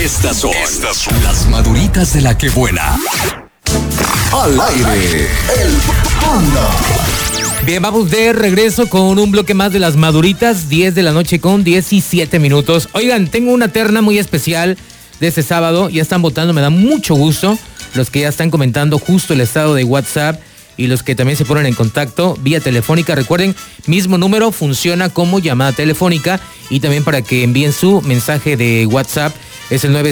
Estas son las maduritas de la que buena. Al aire, el Panda. Bien, vamos de regreso con un bloque más de las maduritas, 10 de la noche con 17 minutos. Oigan, tengo una terna muy especial de este sábado, ya están votando, me da mucho gusto los que ya están comentando justo el estado de WhatsApp y los que también se ponen en contacto vía telefónica. Recuerden, mismo número, funciona como llamada telefónica y también para que envíen su mensaje de WhatsApp es el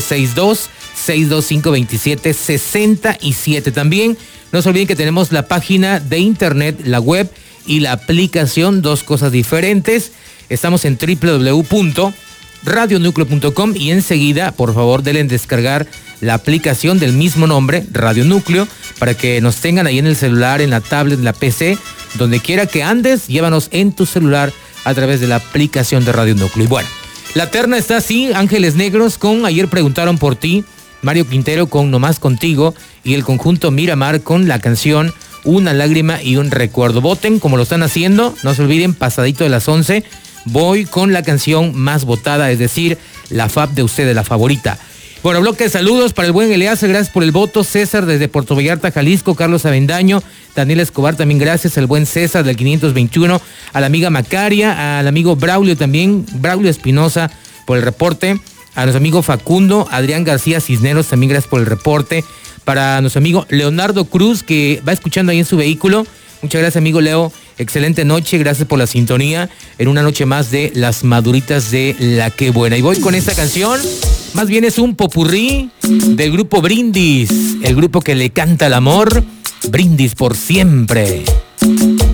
962-625-2767. También no se olviden que tenemos la página de internet, la web y la aplicación, dos cosas diferentes. Estamos en www.radionucleo.com y enseguida, por favor, denle en descargar la aplicación del mismo nombre, Radio Núcleo, para que nos tengan ahí en el celular, en la tablet, en la PC, donde quiera que andes, llévanos en tu celular a través de la aplicación de Radio Núcleo. Y bueno, la terna está así: Ángeles Negros con Ayer Preguntaron por Ti, Mario Quintero con Nomás Contigo y el conjunto Miramar con la canción Una Lágrima y un Recuerdo. Voten como lo están haciendo, no se olviden, pasadito de las 11, voy con la canción más votada, es decir, la FAB de ustedes, la favorita. Bueno, bloque de saludos para el buen Eleazar, gracias por el voto. César desde Puerto Vallarta, Jalisco, Carlos Avendaño, Daniel Escobar también gracias, el buen César del 521, a la amiga Macaria, al amigo Braulio también, Braulio Espinosa por el reporte, a nuestro amigo Facundo, Adrián García Cisneros también gracias por el reporte, para nuestro amigo Leonardo Cruz que va escuchando ahí en su vehículo. Muchas gracias, amigo Leo. Excelente noche, gracias por la sintonía en una noche más de las maduritas de la que buena. Y voy con esta canción, más bien es un popurrí del grupo Brindis, el grupo que le canta al amor, Brindis por siempre.